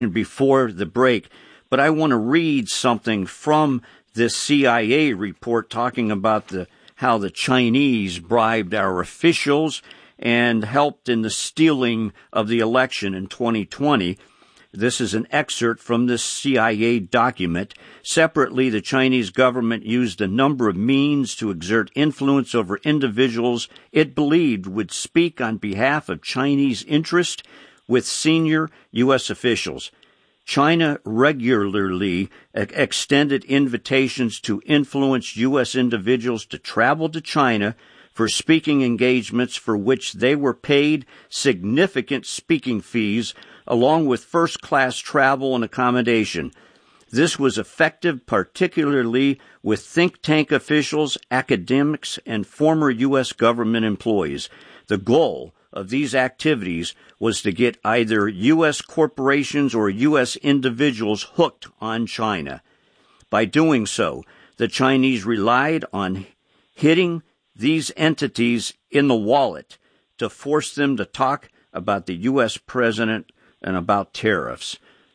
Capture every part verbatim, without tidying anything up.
before the break, but I want to read something from this C I A report talking about the how the Chinese bribed our officials and helped in the stealing of the election in twenty twenty. This is an excerpt from this C I A document. Separately, the Chinese government used a number of means to exert influence over individuals it believed would speak on behalf of Chinese interest with senior U S officials. China regularly extended invitations to influence U S individuals to travel to China for speaking engagements for which they were paid significant speaking fees along with first-class travel and accommodation. This was effective particularly with think tank officials, academics, and former U S government employees. The goal of these activities was to get either U S corporations or U S individuals hooked on China. By doing so, the Chinese relied on hitting these entities in the wallet to force them to talk about the U S president and about tariffs.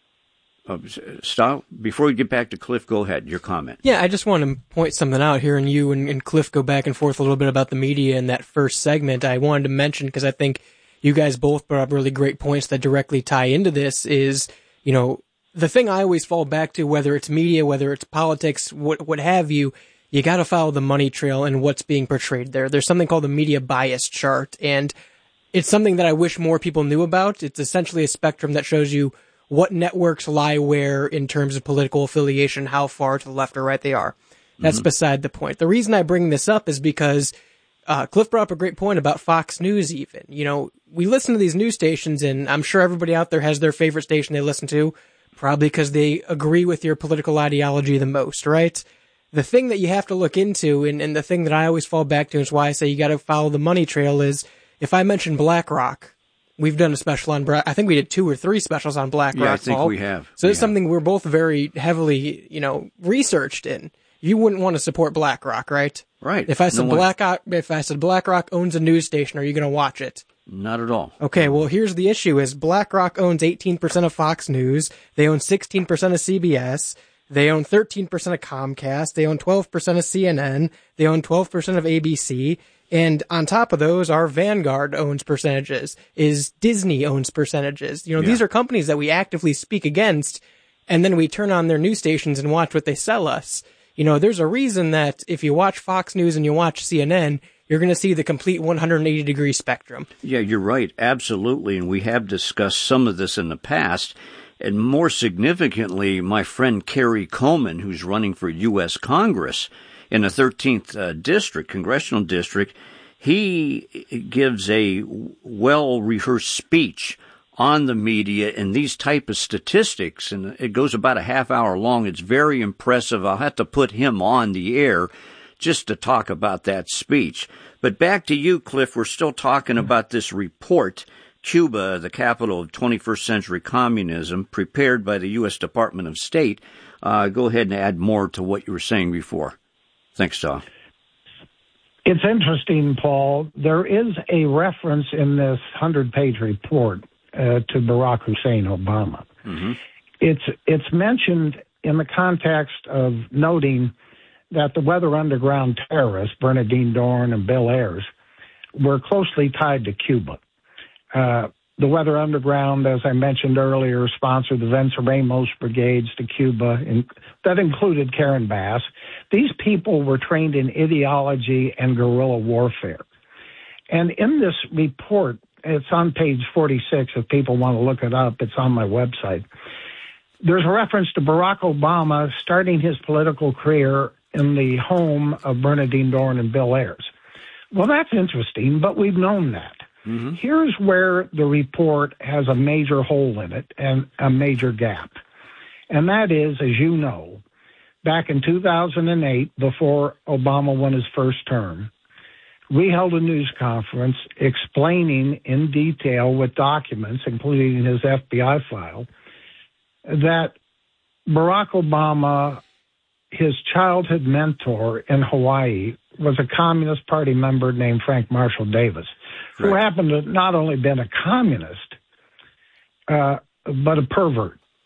Uh, stop. Before we get back to Cliff, go ahead. Your comment. Yeah, I just want to point something out here, and you and, and Cliff go back and forth a little bit about the media in that first segment. I wanted to mention, because I think you guys both brought up really great points that directly tie into this, is, you know, the thing I always fall back to, whether it's media, whether it's politics, what, what have you, you got to follow the money trail and what's being portrayed there. There's something called the media bias chart, and it's something that I wish more people knew about. It's essentially a spectrum that shows you what networks lie where in terms of political affiliation, how far to the left or right they are. That's mm-hmm. beside the point. The reason I bring this up is because uh, Cliff brought up a great point about Fox News even. You know, we listen to these news stations, and I'm sure everybody out there has their favorite station they listen to, probably because they agree with your political ideology the most, right? The thing that you have to look into, and, and the thing that I always fall back to, is why I say you got to follow the money trail, is if I mention BlackRock, we've done a special on, I think we did two or three specials on BlackRock. Yeah, I think Paul. we have. So we it's have. something we're both very heavily, you know, researched in. You wouldn't want to support BlackRock, right? Right. If I said no BlackRock, if I said BlackRock owns a news station, are you going to watch it? Not at all. Okay, well, here's the issue: is BlackRock owns eighteen percent of Fox News. They own sixteen percent of C B S. They own thirteen percent of Comcast. They own twelve percent of C N N. They own twelve percent of A B C. And on top of those, our Vanguard owns percentages, is Disney owns percentages. You know, yeah. These are companies that we actively speak against, and then we turn on their news stations and watch what they sell us. You know, there's a reason that if you watch Fox News and you watch C N N, you're going to see the complete one hundred eighty degree spectrum. Yeah, you're right. Absolutely. And we have discussed some of this in the past. And more significantly, my friend Kerry Coleman, who's running for U S Congress in the thirteenth uh, district, congressional district, he gives a well-rehearsed speech on the media and these type of statistics, and it goes about a half hour long. It's very impressive. I'll have to put him on the air just to talk about that speech. But back to you, Cliff. We're still talking about this report, Cuba, the capital of twenty-first century communism, prepared by the U S Department of State. Uh, go ahead and add more to what you were saying before. Thanks, Tom. It's interesting, Paul. There is a reference in this hundred-page report uh, to Barack Hussein Obama. Mm-hmm. It's it's mentioned in the context of noting that the Weather Underground terrorists, Bernardine Dohrn and Bill Ayers, were closely tied to Cuba. Uh, the Weather Underground, as I mentioned earlier, sponsored the Venceremos brigades to Cuba. And that included Karen Bass. These people were trained in ideology and guerrilla warfare. And in this report, it's on page forty-six. If people want to look it up, it's on my website. There's a reference to Barack Obama starting his political career in the home of Bernardine Dohrn and Bill Ayers. Well, that's interesting, but we've known that. Mm-hmm. Here's where the report has a major hole in it and a major gap. And that is, as you know, back in two thousand eight, before Obama won his first term, we held a news conference explaining in detail with documents, including his F B I file, that Barack Obama, his childhood mentor in Hawaii, was a Communist Party member named Frank Marshall Davis, who right. happened to not only been a communist, uh, but a pervert.